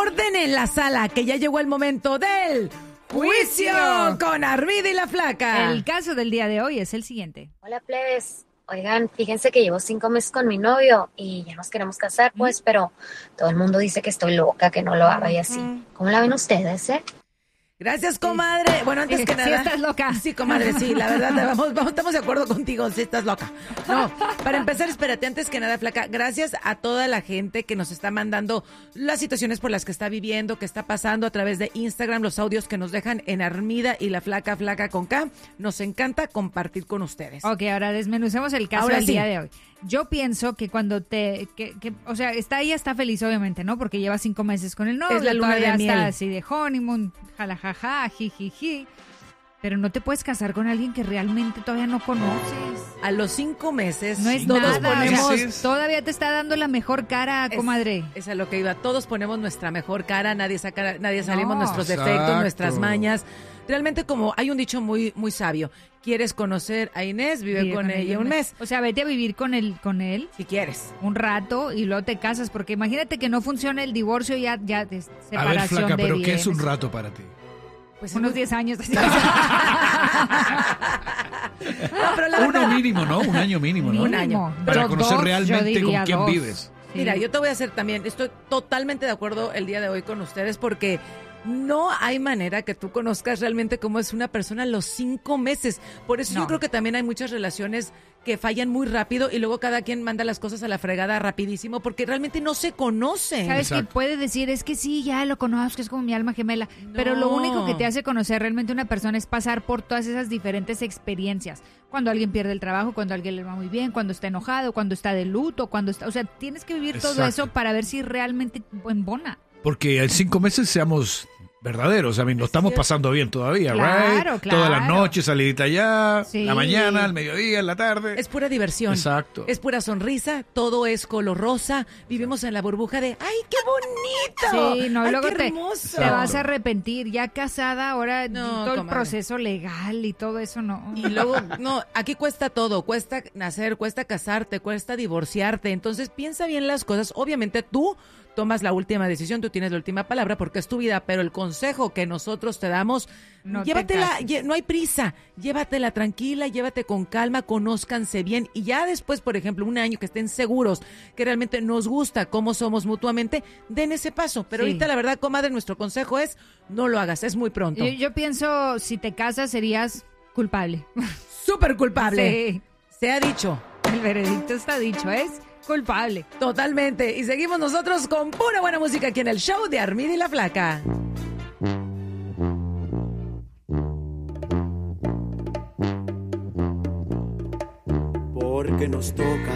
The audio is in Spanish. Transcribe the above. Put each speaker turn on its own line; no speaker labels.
Orden en la sala, que ya llegó el momento del juicio con Armida y la Flaca.
El caso del día de hoy es el siguiente.
Hola, plebes. Oigan, fíjense que llevo 5 meses con mi novio y ya nos queremos casar, pues, pero todo el mundo dice que estoy loca, que no lo haga y así. ¿Cómo la ven ustedes,
Gracias, comadre. Bueno, antes que nada...
Sí estás loca.
Sí, comadre, sí, la verdad, estamos de acuerdo contigo, sí estás loca. No, para empezar, espérate, antes que nada, Flaca, gracias a toda la gente que nos está mandando las situaciones por las que está viviendo, que está pasando a través de Instagram, los audios que nos dejan en Armida y la Flaca, Flaca con K. Nos encanta compartir con ustedes.
Ok, ahora desmenucemos el caso del día de hoy. Yo pienso que cuando o sea, ella está feliz, obviamente, ¿no? Porque lleva 5 meses con el novio.
Es la luna de miel.
Está así de honeymoon, jalajaja, jijiji. Pero no te puedes casar con alguien que realmente todavía no conoces.
A los 5 meses,
No es
todos
nada.
ponemos...
O sea, todavía te está dando la mejor cara, comadre.
Es a lo que iba. Todos ponemos nuestra mejor cara, nadie salimos
No.
nuestros defectos, nuestras mañas. Realmente, como hay un dicho muy, muy sabio, ¿quieres conocer a Inés? Vive con ella un mes.
O sea, vete a vivir con él
Si quieres.
un rato y luego te casas, porque imagínate que no funciona el divorcio ya de separación.
A ver, Flaca,
de
¿pero qué
bienes.
es un rato para ti?
Pues
Unos 10 años.
No, pero la verdad,
Uno mínimo, ¿no? Un año mínimo, ¿no?
Un año.
Para
Yo
conocer
2, yo
realmente
diría
con quién
2.
vives.
Sí.
mira, yo te voy a hacer también, estoy totalmente de acuerdo el día de hoy con ustedes porque no hay manera que tú conozcas realmente cómo es una persona a los 5 meses. Por eso
No.
yo creo que también hay muchas relaciones que fallan muy rápido y luego cada quien manda las cosas a la fregada rapidísimo porque realmente no se conocen.
¿Sabes qué
Exacto.
puede decir? Es que sí, ya lo conozco, es como mi alma gemela. Pero lo
No.
único que te hace conocer realmente una persona es pasar por todas esas diferentes experiencias. Cuando alguien pierde el trabajo, cuando alguien le va muy bien, cuando está enojado, cuando está de luto, cuando está... O sea, tienes que vivir todo
Exacto.
eso para ver si realmente embona.
Porque en 5 meses seamos verdaderos. A mí, lo estamos pasando bien todavía,
Claro,
right?
claro.
Toda la noche, salidita allá,
Sí.
la mañana, al mediodía, en la tarde.
Es pura diversión.
Exacto.
Es pura sonrisa, todo es color rosa. Vivimos en la burbuja de ¡ay, qué bonito!
Sí, no, y
¡Ay,
luego
qué
te
hermoso!
vas a arrepentir. Ya casada, ahora
No,
todo el
comadre.
proceso legal y todo eso, no.
Y luego, no, aquí cuesta todo, cuesta nacer, cuesta casarte, cuesta divorciarte. Entonces piensa bien las cosas. Obviamente tú tomas la última decisión, tú tienes la última palabra porque es tu vida, pero el consejo que nosotros te damos,
No te
llévatela,
cases.
no hay prisa, llévatela tranquila, llévate con calma, conózcanse bien y ya después, por ejemplo, un año que estén seguros que realmente nos gusta cómo somos mutuamente, den ese paso. Pero
Sí.
ahorita la verdad, comadre, nuestro consejo es no lo hagas, es muy pronto.
Yo pienso, si te casas serías culpable.
Súper culpable.
Sí,
Se ha dicho.
el veredicto está dicho, es culpable.
Totalmente. Y seguimos nosotros con pura buena música aquí en el show de Armida y la Flaca.
Porque nos toca